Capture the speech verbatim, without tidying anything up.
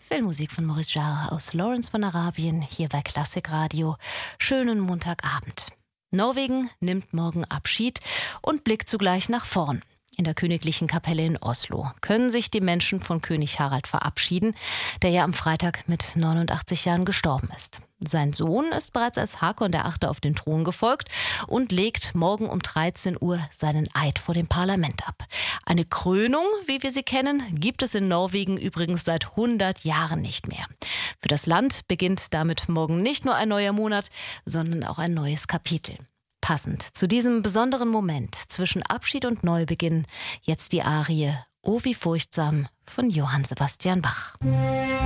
Filmmusik von Maurice Jarre aus Lawrence von Arabien, hier bei Klassik Radio. Schönen Montagabend. Norwegen nimmt morgen Abschied und blickt zugleich nach vorn. In der Königlichen Kapelle in Oslo können sich die Menschen von König Harald verabschieden, der ja am Freitag mit neunundachtzig Jahren gestorben ist. Sein Sohn ist bereits als Hakon der Achte auf den Thron gefolgt und legt morgen um dreizehn Uhr seinen Eid vor dem Parlament ab. Eine Krönung, wie wir sie kennen, gibt es in Norwegen übrigens seit hundert Jahren nicht mehr. Für das Land beginnt damit morgen nicht nur ein neuer Monat, sondern auch ein neues Kapitel. Passend zu diesem besonderen Moment zwischen Abschied und Neubeginn jetzt die Arie "O wie furchtsam" von Johann Sebastian Bach.